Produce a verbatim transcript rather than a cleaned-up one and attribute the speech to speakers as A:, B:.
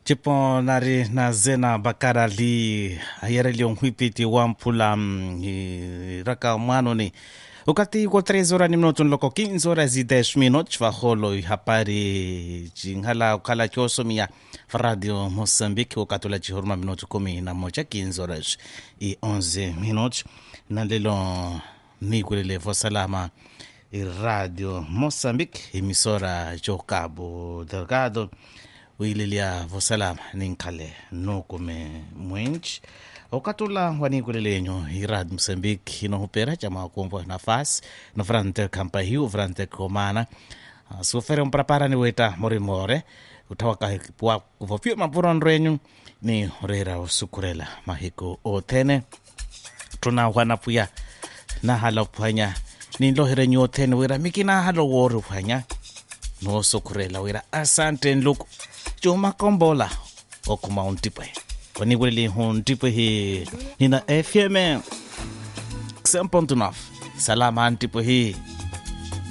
A: Chipo nari na zena bakara li ayere li on huipiti wampula raka mano ni ukati ko tres horas ni minuto loko quinze horas e dez minutos faholo hapari jinghala ukala chosomia Radio Moçambique ukatula chihorma minuto kumi na moja quinze horas e onze minutos na lelo ni kulele salama e Radio Moçambique emissora Jocabo Delgado Uililia vosalama ninkale no come mwench okatula wanikulelenyo irad Moçambique no opera chama kombo na faz no frante campaio frante comana sofere prepara ni weta morimore utawaka kwa kuvofio mapuron renyu ni rera usukurela mahiko otene tuna wana puya na hala panya ni lohere nyotene wera mikina halo woru panya no sukurela wera asante nluku Chuma kombola okuma untipe wani wili untipe hi nina F M one point nine salama antipe hi